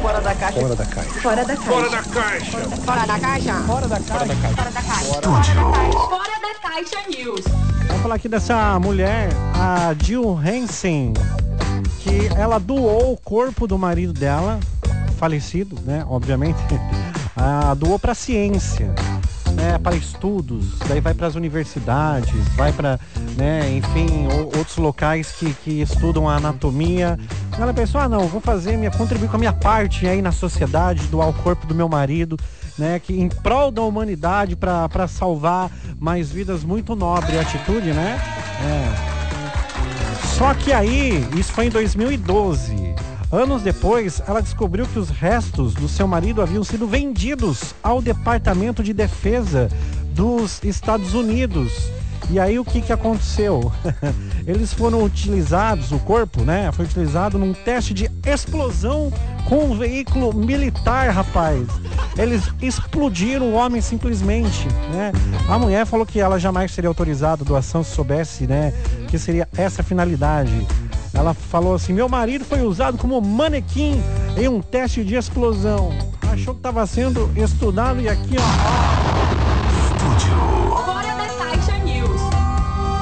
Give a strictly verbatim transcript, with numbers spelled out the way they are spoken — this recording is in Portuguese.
Fora da caixa. Fora da caixa. Fora da caixa. Fora da caixa. Fora da caixa. Fora da caixa. Fora da caixa. Estúdio. Fora da caixa News. Vamos falar aqui dessa mulher, a Jill Hansen, que ela doou o corpo do marido dela, falecido, né, obviamente, ah, doou para a ciência, né, para estudos, daí vai para as universidades, vai para, né, enfim, o, outros locais que, que estudam a anatomia. Ela pensou, ah não, vou fazer, minha, contribuir com a minha parte aí na sociedade, doar o corpo do meu marido, né, que em prol da humanidade, para salvar mais vidas, muito nobre atitude, né? É. Só que aí, isso foi em dois mil e doze. Anos depois, ela descobriu que os restos do seu marido haviam sido vendidos ao Departamento de Defesa dos Estados Unidos. E aí o que que aconteceu? Eles foram utilizados, o corpo, né? Foi utilizado num teste de explosão com um veículo militar, rapaz. Eles explodiram o homem simplesmente, né? A mulher falou que ela jamais seria autorizada a doação se soubesse, né, que seria essa a finalidade. Ela falou assim, meu marido foi usado como manequim em um teste de explosão. Achou que estava sendo estudado e aqui, ó. Estúdio.